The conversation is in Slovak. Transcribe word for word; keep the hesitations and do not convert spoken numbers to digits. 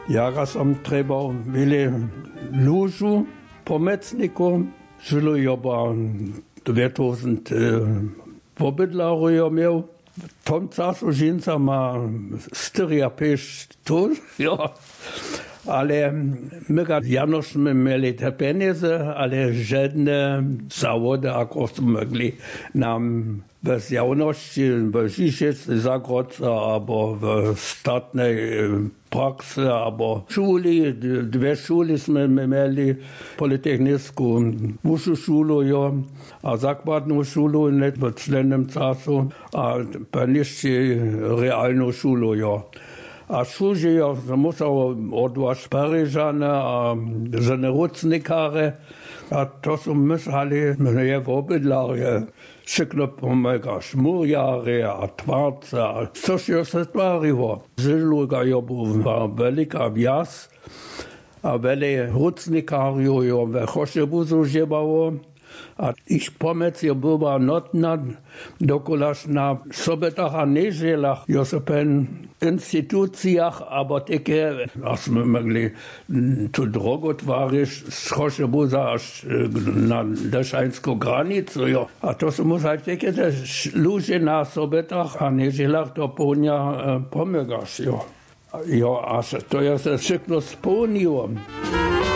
Ja som trebal veľa ľužu pomocníkov, žilo joba dvetisíc pobydlárov jo miał. V tom času žinca má štyriapäť tu, jo. Ale my Janoš sme mali te peniaze, ale žiadne závody, ako sme mogli nám bez javnosti, v Žižic, Zagrodce, alebo v statnej praxe, alebo šuli, dve šuli sme mali, politechnickú vyššiu šulu, jo, a základnú šulu, net v členom času, a penišči reálnu šulu, jo. A služi jo, musel odvaž Parížane a žene rucnikáre, a to sú mysleli, je v obydlárje, všechno pomága šmurjáre a tvárce, a což jo se tvárivo. Žiluga jo byla veliká vjas, a veli rucnikáriu jo ve Chošebuzu žebalo, a ich pomec je byla notná, dokolaž na sobotách a neželách, jo se pen institucijach, aber také, a sme mogli tu drogu tváriš z Chošebuza až na dešajnskú granicu, jo. A to sa musí také, že ľudia na sobotách a neželách do pôňa pomágaš, jo. Jo, a to je sa všechno splnilo.